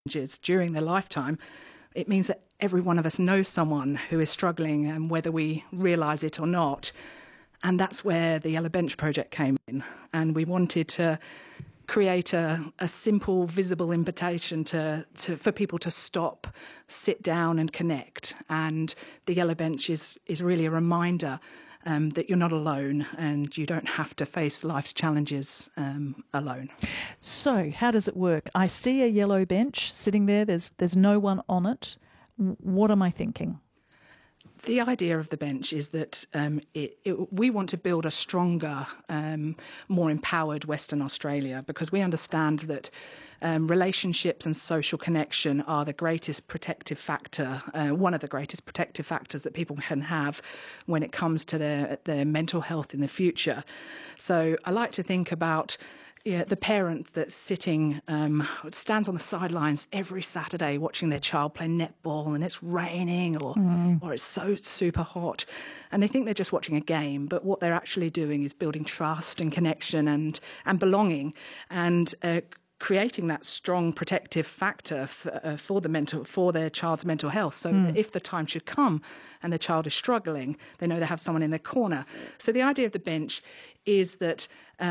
challenges during their lifetime, it means that every one of us knows someone who is struggling, and whether we realise it or not. And that's where the Yellow Bench Project came in. And we wanted to create a simple, visible invitation for people to stop, sit down and connect. And the Yellow Bench is really a reminder that you're not alone and you don't have to face life's challenges alone. So how does it work? I see a yellow bench sitting there. There's no one on it. What am I thinking? The idea of the bench is that we want to build a stronger, more empowered Western Australia, because we understand that relationships and social connection are the greatest protective factor, one of the greatest protective factors that people can have when it comes to their mental health in the future. So I like to think about the parent that's sitting, stands on the sidelines every Saturday watching their child play netball, and it's raining or it's so super hot, and they think they're just watching a game, but what they're actually doing is building trust and connection and belonging, and creating that strong protective factor for their child's mental health, so that if the time should come and the child is struggling, they know they have someone in their corner. So the idea of the bench is that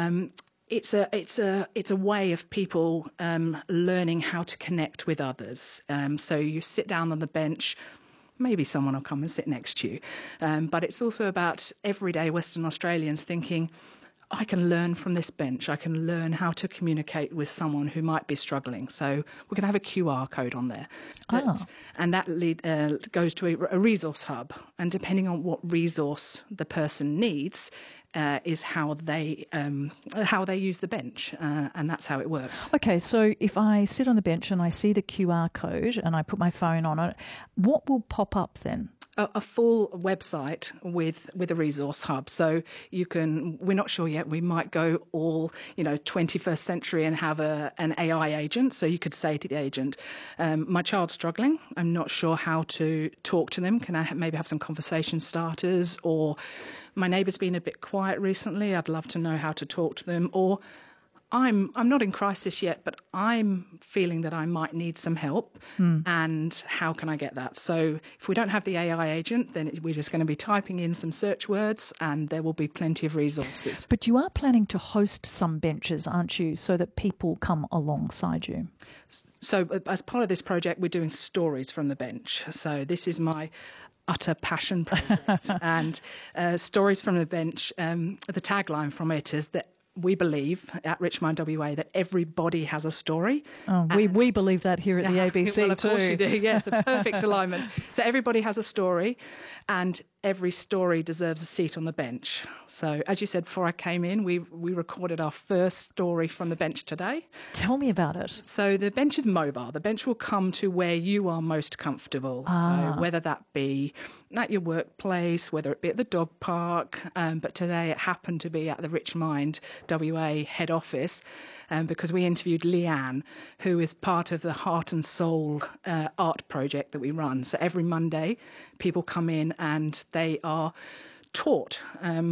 it's a way of people learning how to connect with others. So you sit down on the bench, maybe someone will come and sit next to you. But it's also about everyday Western Australians thinking, I can learn from this bench. I can learn how to communicate with someone who might be struggling. So we're going to have a QR code on there. And that goes to a resource hub. And depending on what resource the person needs, is how they use the bench, and that's how it works. Okay, so if I sit on the bench and I see the QR code and I put my phone on it, what will pop up then? A full website with a resource hub. So we're not sure yet, we might go all 21st century and have an AI agent. So you could say to the agent, my child's struggling, I'm not sure how to talk to them, can I maybe have some conversation starters? Or my neighbour's been a bit quiet recently, I'd love to know how to talk to them. Or I'm not in crisis yet, but I'm feeling that I might need some help, and how can I get that? So if we don't have the AI agent, then we're just going to be typing in some search words and there will be plenty of resources. But you are planning to host some benches, aren't you, so that people come alongside you? So as part of this project, we're doing stories from the bench. So this is my utter passion project. And Stories from the Bench, the tagline from it is that we believe at Richmind WA that everybody has a story. Oh, we believe that here at the ABC well, of too. Of course you do, yes, a perfect alignment. So everybody has a story, and every story deserves a seat on the bench. So as you said before I came in, we recorded our first story from the bench today. Tell me about it. So the bench is mobile. The bench will come to where you are most comfortable. So whether that be at your workplace, whether it be at the dog park, but today it happened to be at the Richmind WA head office, because we interviewed Leanne, who is part of the Heart and Soul art project that we run. So every Monday, people come in and they are taught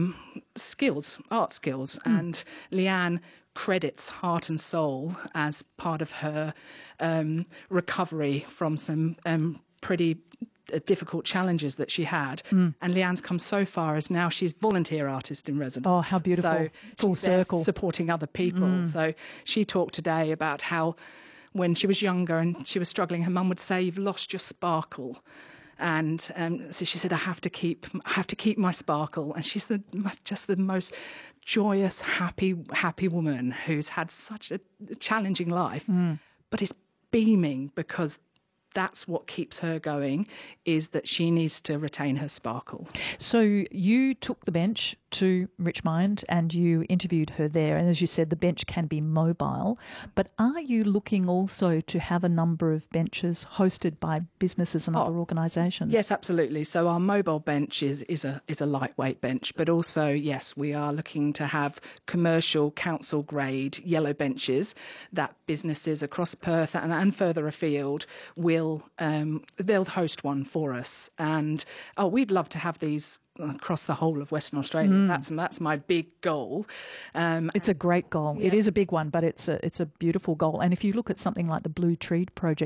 art skills. And Leanne credits Heart and Soul as part of her recovery from some pretty difficult challenges that she had. And Leanne's come so far as now she's volunteer artist in residence. Oh, how beautiful. So full circle. Supporting other people. So she talked today about how when she was younger and she was struggling, her mum would say, "You've lost your sparkle." And so she said, I have to keep my sparkle. And she's just the most joyous, happy woman who's had such a challenging life, but is beaming because that's what keeps her going, is that she needs to retain her sparkle. So you took the bench to Richmind and you interviewed her there. And as you said, the bench can be mobile. But are you looking also to have a number of benches hosted by businesses and other organisations? Yes, absolutely. So our mobile bench is a lightweight bench. But also, yes, we are looking to have commercial council grade yellow benches that businesses across Perth and further afield they'll host one for us. And we'd love to have these across the whole of Western Australia. That's my big goal. It's a great goal. Yeah. It is a big one, but it's a beautiful goal. And if you look at something like the Blue Tree Project,